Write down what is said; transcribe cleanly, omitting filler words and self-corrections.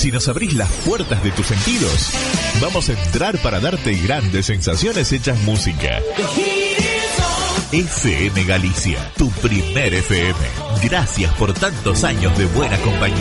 Si nos abrís las puertas de tus sentidos, vamos a entrar para darte grandes sensaciones hechas música. FM Galicia, tu primer FM. Gracias por tantos años de buena compañía.